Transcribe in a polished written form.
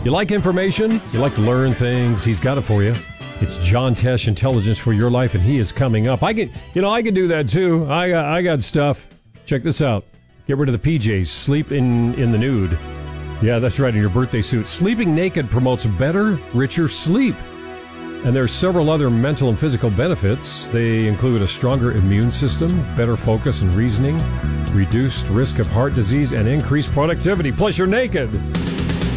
You like information? You like to learn things? He's got it for you. It's John Tesh, Intelligence for Your Life, and he is coming up. I can do that too. I got stuff. Check this out. Get rid of the PJs. Sleep in the nude. Yeah, that's right, in your birthday suit. Sleeping naked promotes better, richer sleep. And there are several other mental and physical benefits. They include a stronger immune system, better focus and reasoning, reduced risk of heart disease, and increased productivity. Plus, you're naked.